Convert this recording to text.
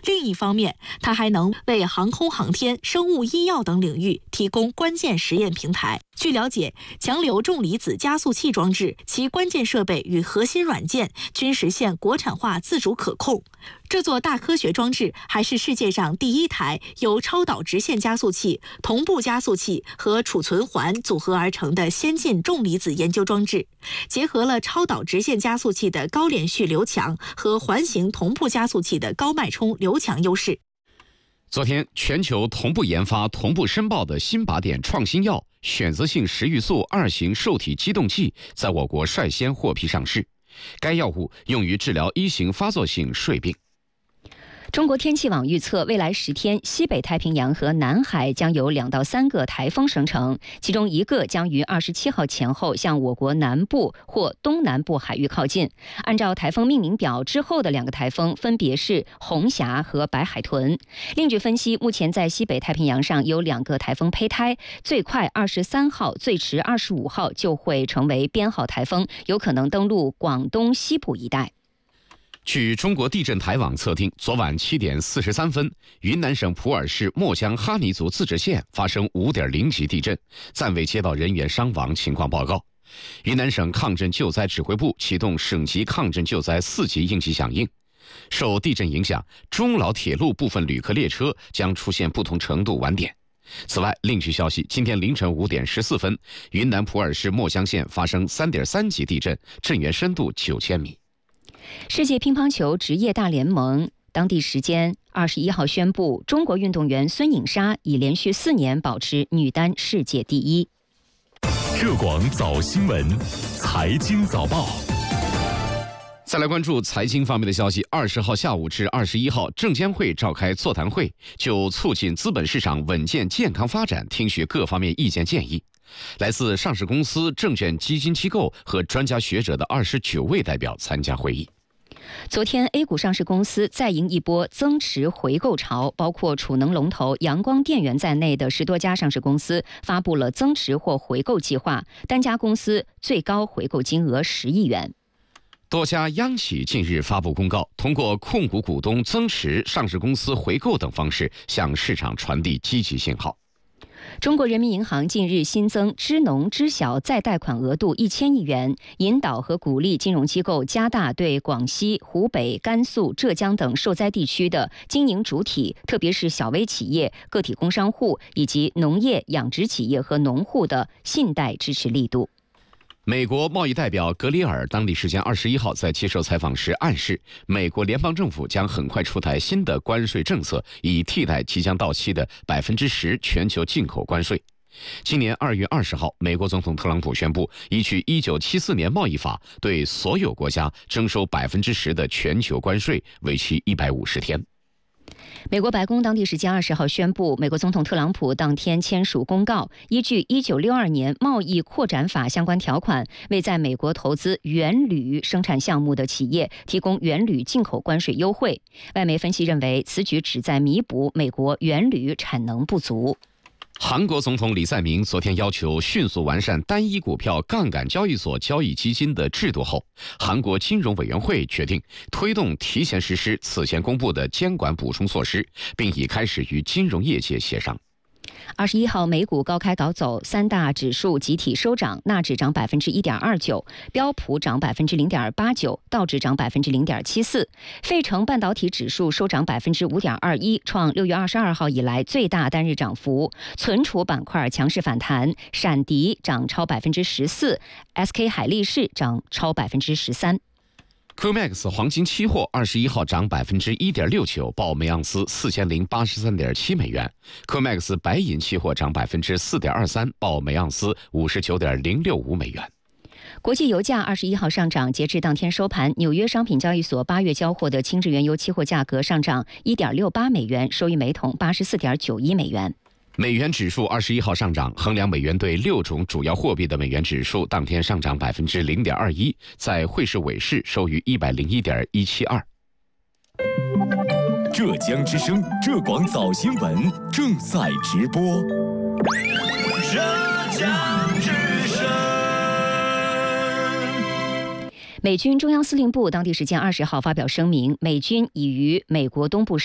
另一方面，它还能为航空航天、生物医药等领域提供关键实验平台。据了解，强流重离子加速器装置其关键设备与核心软件均实现国产化自主可控。这座大科学装置还是世界上第一台由超导直线加速器、同步加速器和储存环组合而成的先进重离子研究装置，结合了超导直线加速器的高连续流强和环形同步加速器的高脉冲流强优势。 昨天，全球同步研发、同步申报的新靶点创新药选择性食欲素2型受体激动剂在我国率先获批上市。该药物用于治疗1型发作性睡病。 中国天气网预测，未来10天，西北太平洋和南海将有2到3个台风生成，其中一个将于27号前后向我国南部或东南部海域靠近。按照台风命名表，之后的2个台风分别是红霞和白海豚。另据分析，目前在西北太平洋上有2个台风胚胎，最快23号，最迟25号就会成为编号台风，有可能登陆广东西部一带。 据中国地震台网测定，昨晚7点43分，云南省普洱市墨江哈尼族自治县发生5.0级地震，暂未接到人员伤亡情况报告。云南省抗震救灾指挥部启动省级抗震救灾4级应急响应。受地震影响，中老铁路部分旅客列车将出现不同程度晚点。此外，另据消息，今天凌晨5点14分，云南普洱市墨江县发生3.3级地震，震源深度9000米。 世界乒乓球职业大联盟当地时间21号宣布，中国运动员孙颖莎已连续4年保持女单世界第一。 浙广早新闻，财经早报。 再来关注财经方面的消息。20号下午至21号，证监会召开座谈会，就促进资本市场稳健健康发展听取各方面意见建议。来自上市公司、证券基金机构和专家学者的29位代表参加会议。 昨天 A 股上市公司再迎一波增持回购潮，包括储能龙头阳光电源在内的10多家上市公司发布了增持或回购计划，单家公司最高回购金额10亿元。 多家央企近日发布公告，通过控股股东增持、上市公司回购等方式向市场传递积极信号。 中国人民银行近日新增支农支小再贷款额度1000亿元，引导和鼓励金融机构加大对广西、湖北、甘肃、浙江等受灾地区的经营主体，特别是小微企业、个体工商户以及农业、养殖企业和农户的信贷支持力度。 美国贸易代表格里尔当地时间21号在接受采访时暗示，美国联邦政府将很快出台新的关税政策，以替代即将到期的10%全球进口关税。今年2月20号，美国总统特朗普宣布，依据1974年贸易法，对所有国家征收10%的全球关税，为期150天。 美国白宫当地时间20号宣布，美国总统特朗普当天签署公告，依据1962年贸易扩展法相关条款，为在美国投资原铝生产项目的企业提供原铝进口关税优惠。外媒分析认为，此举旨在弥补美国原铝产能不足。 韩国总统李在明昨天要求迅速完善单一股票杠杆交易所交易基金的制度后，韩国金融委员会决定推动提前实施此前公布的监管补充措施，并已开始与金融业界协商。 21号美股高开高走，三大指数集体收涨，纳指涨1.29%，标普涨0.89%，道指涨0.74%，费城半导体指数收涨5.21%，创6月22号以来最大单日涨幅。存储板块强势反弹，闪迪涨超14%，SK 海力士涨超13%。 COMEX 黄金期货21号涨1.69%，报每盎司4083.7美元。COMEX 白银期货涨4.23%，报每盎司59.065美元。 国际油价21号上涨，截至当天收盘，纽约商品交易所8月交货的轻质原油期货价格上涨1.68美元，收于每桶84.91美元。 美元指数21号上涨，衡量美元对6种主要货币的美元指数当天上涨0.21%，在汇市尾市收于101.172。 浙江之声浙广早新闻正在直播。 浙江之声。 美军中央司令部当地时间20号发表声明，美军已于美国东部